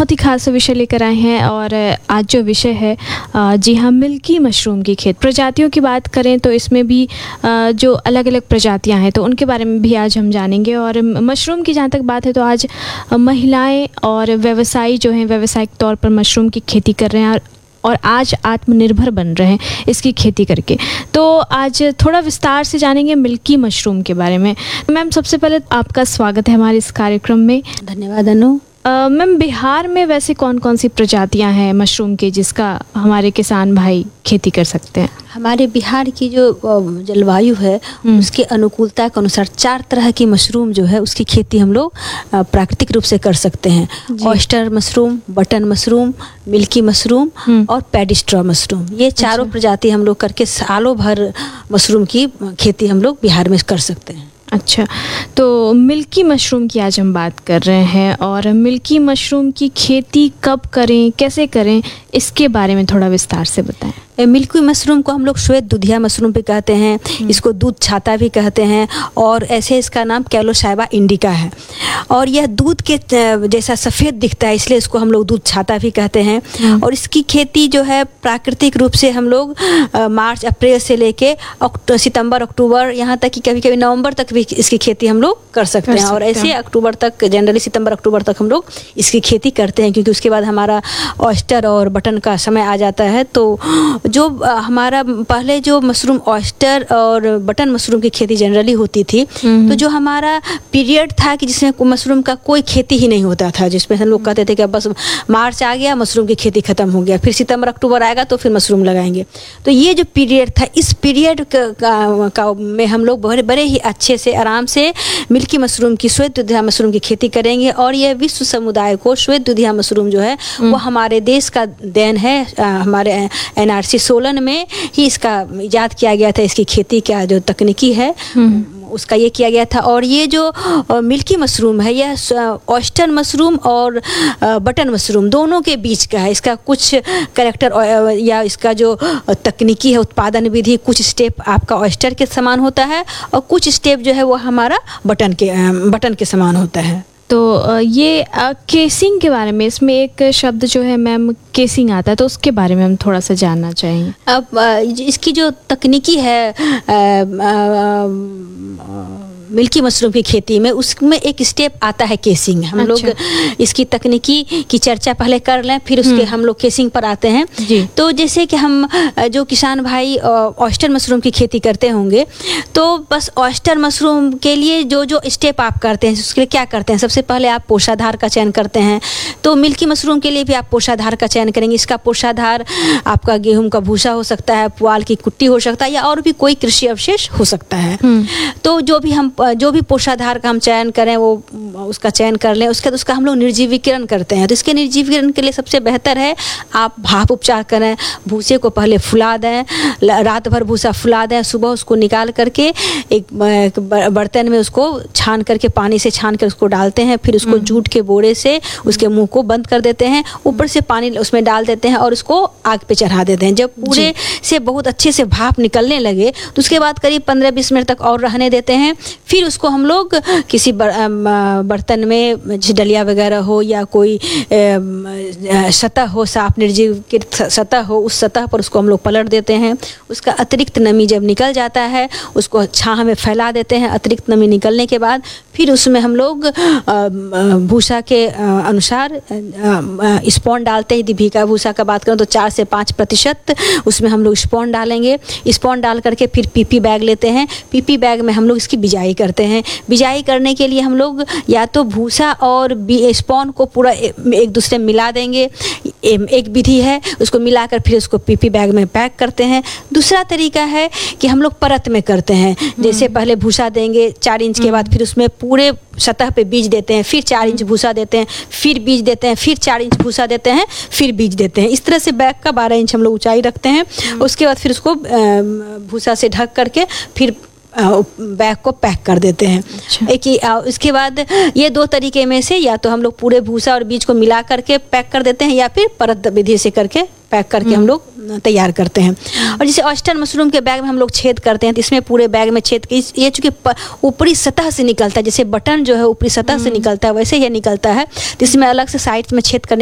बहुत ही खास विषय लेकर आए हैं और आज जो विषय है जी हाँ, मिल्की मशरूम की खेती। प्रजातियों की बात करें तो इसमें भी जो अलग अलग प्रजातियां हैं तो उनके बारे में भी आज हम जानेंगे। और मशरूम की जहाँ तक बात है तो आज महिलाएं और व्यवसायी जो हैं व्यावसायिक तौर पर मशरूम की खेती कर रहे हैं और आज आत्मनिर्भर बन रहे हैं इसकी खेती करके। तो आज थोड़ा विस्तार से जानेंगे मिल्की मशरूम के बारे में। मैम, सबसे पहले आपका स्वागत है हमारे इस कार्यक्रम में। धन्यवाद अनु। मैम, बिहार में वैसे कौन कौन सी प्रजातियां हैं मशरूम की जिसका हमारे किसान भाई खेती कर सकते हैं? हमारे बिहार की जो जलवायु है उसके अनुकूलता के अनुसार 4 तरह की मशरूम जो है उसकी खेती हम लोग प्राकृतिक रूप से कर सकते हैं। Oyster mushroom, button mushroom, milky mushroom और पैडी स्ट्रॉ मशरूम। ये चारों प्रजाति हम लोग करके सालों भर मशरूम की खेती हम लोग बिहार में कर सकते हैं। अच्छा, तो मिल्की मशरूम की आज हम बात कर रहे हैं और मिल्की मशरूम की खेती कब करें, कैसे करें, इसके बारे में थोड़ा विस्तार से बताएं। मिल्की मशरूम को हम लोग श्वेत दुधिया मशरूम भी कहते हैं, इसको दूध छाता भी कहते हैं और ऐसे इसका नाम कैलोसाइबा इंडिका है। और यह दूध के जैसा सफ़ेद दिखता है इसलिए इसको हम लोग दूध छाता भी कहते हैं। और इसकी खेती जो है प्राकृतिक रूप से हम लोग मार्च अप्रैल से लेके सितंबर अक्टूबर यहाँ तक कि कभी कभी नवंबर तक भी इसकी खेती हम लोग कर सकते हैं। और ऐसे अक्टूबर तक, जनरली सितंबर अक्टूबर तक हम लोग इसकी खेती करते हैं क्योंकि उसके बाद हमारा ऑयस्टर और बटन का समय आ जाता है। तो जो हमारा पहले जो मशरूम ऑयस्टर और बटन मशरूम की खेती जनरली होती थी तो जो हमारा पीरियड था कि जिसमें मशरूम का कोई खेती ही नहीं होता था, जिसमें हम लोग कहते थे कि बस मार्च आ गया मशरूम की खेती खत्म हो गया, फिर सितंबर अक्टूबर आएगा तो फिर मशरूम लगाएंगे। तो ये जो पीरियड था इस पीरियड का में हम लोग बड़े ही अच्छे से आराम से मिल्की मशरूम की, श्वेत दुधिया मशरूम की खेती करेंगे। और यह विश्व समुदाय को श्वेत दुधिया मशरूम जो है वो हमारे देश का देन है। हमारे NRC सोलन में ही इसका इजाद किया गया था। इसकी खेती का जो तकनीकी है उसका ये किया गया था। और ये जो मिल्की मशरूम है यह ऑयस्टर मशरूम और बटन मशरूम दोनों के बीच का है। इसका कुछ कैरेक्टर या इसका जो तकनीकी है उत्पादन विधि, कुछ स्टेप आपका ऑयस्टर के समान होता है और कुछ स्टेप जो है वो हमारा बटन के समान होता है। तो ये केसिंग के बारे में, इसमें एक शब्द जो है मैम केसिंग आता है तो उसके बारे में हम थोड़ा सा जानना चाहेंगे। अब इसकी जो तकनीकी है मिल्की मशरूम की खेती में उसमें एक स्टेप आता है केसिंग। हम लोग इसकी तकनीकी की चर्चा पहले कर लें फिर उसके हम लोग केसिंग पर आते हैं। तो जैसे कि हम जो किसान भाई ऑयस्टर मशरूम की खेती करते होंगे तो बस ऑयस्टर मशरूम के लिए जो जो स्टेप आप करते हैं उसके लिए क्या करते हैं, सबसे पहले आप पोषाधार का चयन करते हैं। तो मिल्की मशरूम के लिए भी आप पोषाधार का चयन करेंगे। इसका पोषाधार आपका गेहूं का भूसा हो सकता है, पुआल की कुट्टी हो सकता है या और भी कोई कृषि अवशेष हो सकता है। तो जो भी पोषाधार का हम चयन करें वो उसका चयन कर लें। उसके बाद उसका हम लोग निर्जीवीकरण करते हैं। तो इसके निर्जीवीकरण के लिए सबसे बेहतर है आप भाप उपचार करें। भूसे को पहले फुला दें, रात भर भूसा फुला दें, सुबह उसको निकाल करके एक बर्तन में उसको छान करके पानी से छान कर उसको डालते हैं। फिर उसको जूट के बोरे से उसके मुंह को बंद कर देते हैं, ऊपर से पानी उसमें डाल देते हैं और उसको आग पे चढ़ा देते हैं। जब पूरे से बहुत अच्छे से भाप निकलने लगे तो उसके बाद करीब 15-20 मिनट तक और रहने देते हैं। फिर उसको हम लोग किसी बर्तन में डलिया वगैरह हो या कोई सतह हो, साफ निर्जीवित सतह हो, उस सतह पर उसको हम लोग पलट देते हैं। उसका अतिरिक्त नमी जब निकल जाता है उसको छाह में फैला देते हैं। अतिरिक्त नमी निकलने के बाद फिर उसमें हम लोग भूसा के अनुसार स्पॉन डालते हैं। यदि भीगा भूसा का बात करें तो 4 से 5% उसमें हम लोग स्पॉन डालेंगे। स्पॉन डाल करके फिर PP बैग लेते हैं। PP बैग में हम लोग इसकी बिजाई करते हैं। बिजाई करने के लिए हम लोग या तो भूसा और स्पॉन को पूरा एक दूसरे में मिला देंगे, एक विधि है। उसको मिलाकर फिर उसको PP बैग में पैक करते हैं। दूसरा तरीका है कि हम लोग परत में करते हैं। जैसे पहले भूसा देंगे 4 इंच के बाद फिर उसमें पूरे सतह पे बीज देते हैं, फिर 4 इंच भूसा देते हैं, फिर बीज देते हैं, फिर 4 इंच भूसा देते हैं, फिर बीज देते हैं। इस तरह से बैग का 12 इंच हम लोग ऊंचाई रखते हैं। उसके बाद फिर उसको भूसा से ढक करके फिर बैग को पैक कर देते हैं। इसके बाद ये 2 तरीके में से या तो हम लोग पूरे भूसा और बीज को मिला करके पैक कर देते हैं या फिर परत विधि से करके पैक करके हम लोग तैयार करते हैं। और जैसे ऑयस्टर मशरूम के बैग में हम लोग छेद करते हैं तो इसमें पूरे बैग में छेद ये चूँकि ऊपरी सतह से निकलता है, जैसे बटन जो है ऊपरी सतह से निकलता है वैसे ही निकलता है, तो इसमें अलग से साइड में छेद करने